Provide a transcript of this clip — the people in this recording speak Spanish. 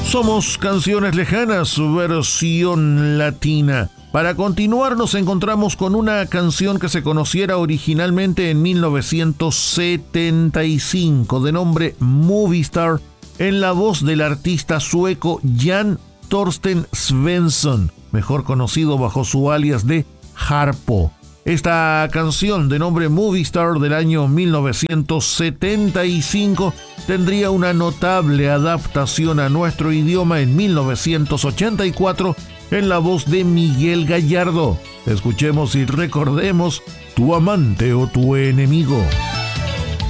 Somos Canciones Lejanas, versión latina. Para continuar nos encontramos con una canción que se conociera originalmente en 1975, de nombre Movie Star, en la voz del artista sueco Jan Torsten Svensson, mejor conocido bajo su alias de Harpo. Esta canción de nombre Movie Star del año 1975 tendría una notable adaptación a nuestro idioma en 1984 en la voz de Miguel Gallardo. Escuchemos y recordemos Tu amante o tu enemigo.